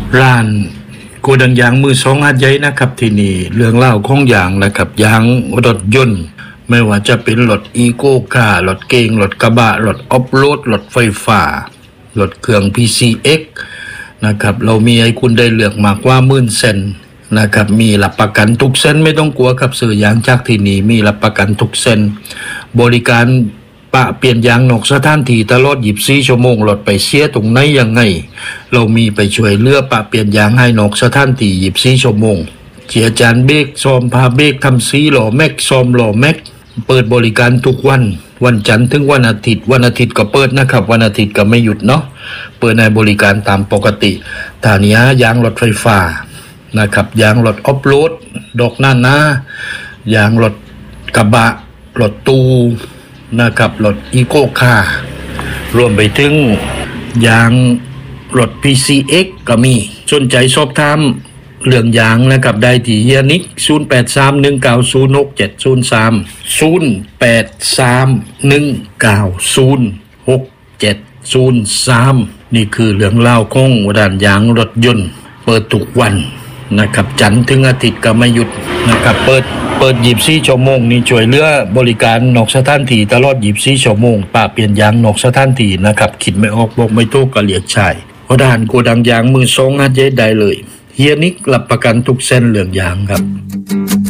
ร้านโกดังยางมือสองหัดใหญ่นะครับที่นี่เรื่องเล่าของยางนะครับยางรถยนต์ไม่ว่าจะเป็นรถอีโก้คาร์รถเก๋งรถกระบะรถออฟโรดรถไฟฟ้ารถเครื่อง PCX นะครับเรามีให้คุณได้เลือกมากกว่า10,000 เส้นนะครับมีรับประกันทุกเส้นไม่ต้องกลัวครับซื้อยางจากที่นี่มีรับประกันทุกเส้นบริการปะเปลี่ยนยางนอกสถานที่ตลอด24 ชั่วโมงรถไปเสียตรงไหนยังไงเรามีไปช่วยเหลือปะเปลี่ยนยางให้นอกสถานที่24 ชั่วโมงเจียจานเบรกซ่อมพาเบรกทำสีหล่อแม็กซ่อมหล่อแม็กเปิดบริการทุกวันจันทร์ถึงวันอาทิตย์ก็เปิดนะครับวันอาทิตย์ก็ไม่หยุดเนาะเปิดในบริการตามปกติฐานียางรถไฟฟ้านะครับยางรถออฟโรดดอกยางรถกระบะรถตู้นะครับรถอีโก้คาร์รวมไปถึงยางรถ PCX ก็มีสนใจสอบถามเรื่องยางนะครับได้ที่เฮียนิก0831906703 นี่คือเรื่องเล่าของร้านยางรถยนต์เปิดทุกวันนะครับจันทร์ถึงอาทิตย์ก็ไม่หยุดนะครับเปิด24 ชั่วโมงนี่ช่วยเหลือบริการนอกสถานที่ตลอด24 ชั่วโมงปะเปลี่ยนยางนอกสถานที่นะครับคิดไม่ออกบอกไม่ถูกก็เรียกชายร้านโกดังยางมือสองหัดใหญ่ได้เลยเฮียนิกรับประกันทุกเส้นเรื่องยางครับ